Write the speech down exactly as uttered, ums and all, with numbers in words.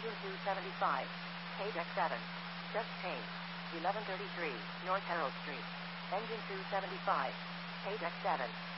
Engine two seventy-five. Page X seven. Just changed. eleven thirty-three, North Harold Street. Engine two seventy-five. Page X seven.